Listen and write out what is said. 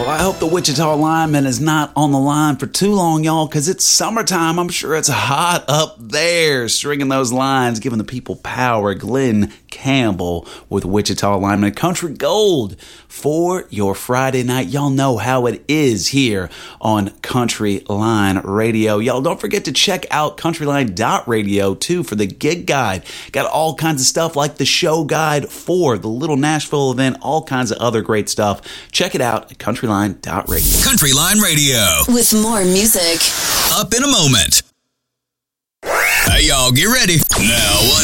Well, I hope the Wichita lineman is not on the line for too long, y'all, because it's summertime. I'm sure it's hot up there. Stringing those lines, giving the people power. Glenn Campbell with Wichita lineman. Country Gold for your Friday night. Y'all know how it is here on Country Line Radio. Y'all don't forget to check out countryline.radio too for the gig guide. Got all kinds of stuff like the show guide for the Little Nashville event, all kinds of other great stuff. Check it out at countryline.radio. Countryline Radio. With more music. Up in a moment. Hey, y'all, get ready. Now,